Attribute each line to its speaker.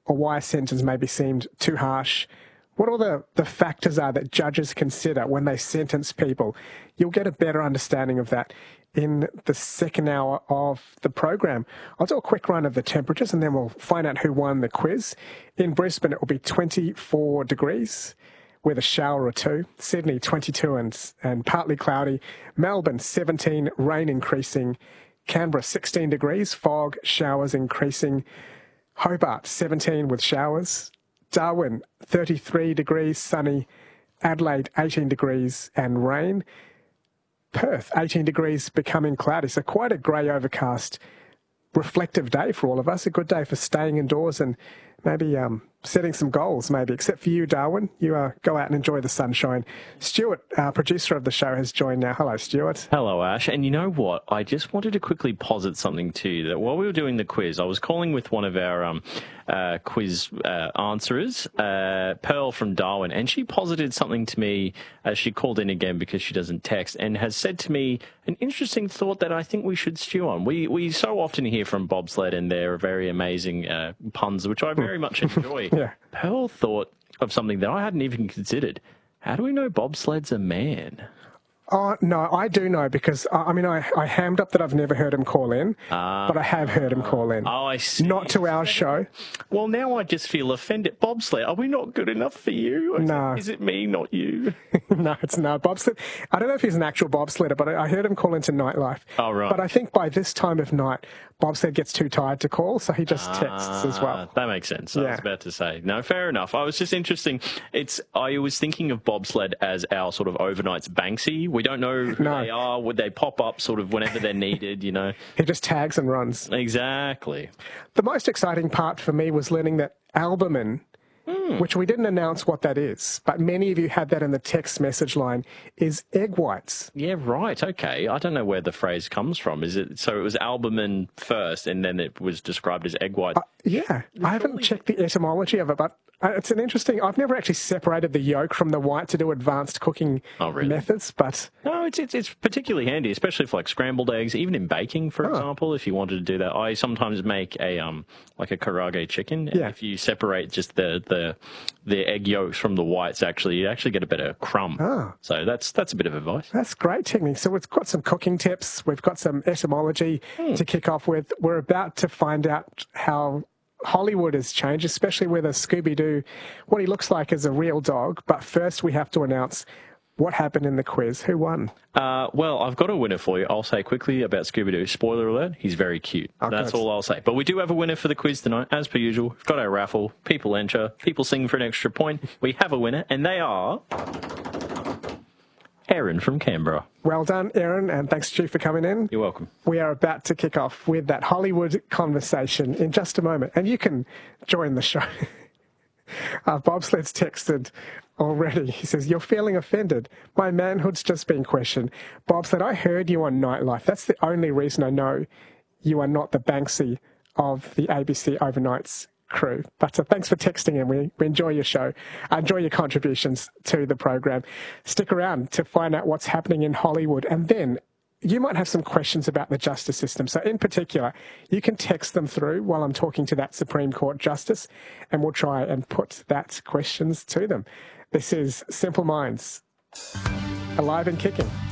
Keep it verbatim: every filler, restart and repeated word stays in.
Speaker 1: or why a sentence maybe seemed too harsh, what all the, the factors are that judges consider when they sentence people. You'll get a better understanding of that in the second hour of the program. I'll do a quick run of the temperatures and then we'll find out who won the quiz. In Brisbane, it will be twenty-four degrees with a shower or two. Sydney, twenty-two and, and partly cloudy. Melbourne, seventeen, rain increasing. Canberra, sixteen degrees, fog, showers increasing. Hobart, seventeen with showers. Darwin, thirty-three degrees, sunny. Adelaide, eighteen degrees and rain. Perth, eighteen degrees, becoming cloudy. So quite a grey, overcast, reflective day for all of us. A good day for staying indoors and maybe um, setting some goals, maybe. Except for you, Darwin. You uh, go out and enjoy the sunshine. Stuart, uh, producer of the show, has joined now. Hello, Stuart.
Speaker 2: Hello, Ash. And you know what? I just wanted to quickly posit something to you. That while we were doing the quiz, I was calling with one of our um, uh, quiz uh, answerers, uh, Pearl from Darwin, and she posited something to me as she called in again because she doesn't text, and has said to me an interesting thought that I think we should stew on. We we so often hear from bobsled and their very amazing uh, puns, which I very much enjoy.
Speaker 1: Yeah.
Speaker 2: Pearl thought of something that I hadn't even considered. How do we know bobsled's a man?
Speaker 1: Oh, no, I do know because, uh, I mean, I, I hammed up that I've never heard him call in, uh, but I have heard him call in.
Speaker 2: Oh, I see.
Speaker 1: Not to our show.
Speaker 2: Well, now I just feel offended. Bobsled, are we not good enough for you?
Speaker 1: No.
Speaker 2: Is it me, not you?
Speaker 1: No, it's not. Bobsled. I don't know if he's an actual bobsledder, but I, I heard him call into Nightlife.
Speaker 2: Oh, right.
Speaker 1: But I think by this time of night, Bobsled gets too tired to call, so he just texts
Speaker 2: uh,
Speaker 1: as well.
Speaker 2: That makes sense. I
Speaker 1: yeah.
Speaker 2: was about to say. No, fair enough. I was just interesting. It's. I was thinking of bobsled as our sort of overnight's Banksy. We don't know who
Speaker 1: no.
Speaker 2: they are. Would they pop up sort of whenever they're needed, you know?
Speaker 1: He just tags and runs.
Speaker 2: Exactly.
Speaker 1: The most exciting part for me was learning that albumin, mm. which we didn't announce what that is, but many of you had that in the text message line, is egg whites.
Speaker 2: Yeah, right. Okay. I don't know where the phrase comes from. Is it so it was albumin first and then it was described as egg whites?
Speaker 1: Uh, yeah. I haven't checked the etymology of it, but uh, it's an interesting... I've never actually separated the yolk from the white to do advanced cooking
Speaker 2: oh, really?
Speaker 1: methods, but...
Speaker 2: No, it's, it's it's particularly handy, especially for like scrambled eggs, even in baking, for oh. example, if you wanted to do that. I sometimes make a um like a karaage chicken. And
Speaker 1: yeah.
Speaker 2: if you separate just the, the the egg yolks from the whites, actually, you actually get a better crumb.
Speaker 1: Oh.
Speaker 2: So that's that's a bit of advice.
Speaker 1: That's great technique. So we've got some cooking tips. We've got some etymology hmm. to kick off with. We're about to find out how Hollywood has changed, especially with a Scooby-Doo, what he looks like as a real dog. But first we have to announce what happened in the quiz. Who won?
Speaker 2: Uh, well, I've got a winner for you. I'll say quickly about Scooby-Doo. Spoiler alert, he's very cute. Oh, That's good. all I'll say. But we do have a winner for the quiz tonight, as per usual. We've got our raffle. People enter. People sing for an extra point. We have a winner, and they are... Aaron from Canberra.
Speaker 1: Well done, Aaron, and thanks to you for coming in.
Speaker 2: You're welcome.
Speaker 1: We are about to kick off with that Hollywood conversation in just a moment, and you can join the show. uh, Bobsled's texted already. He says, you're feeling offended. My manhood's just been questioned. Bobsled, I heard you on Nightlife. That's the only reason I know you are not the Banksy of the A B C Overnights crew. But uh, thanks for texting in. We, we enjoy your show. Uh, enjoy your contributions to the program. Stick around to find out what's happening in Hollywood. And then you might have some questions about the justice system. So in particular, you can text them through while I'm talking to that Supreme Court justice, and we'll try and put that questions to them. This is Simple Minds, alive and kicking.